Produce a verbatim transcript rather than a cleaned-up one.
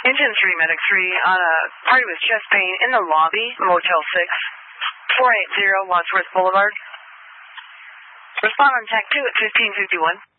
Engine three, Medic three, on a party with chest pain in the lobby, Motel six, four eight zero Wadsworth Boulevard. Respond on T A C two at fifteen fifty-one.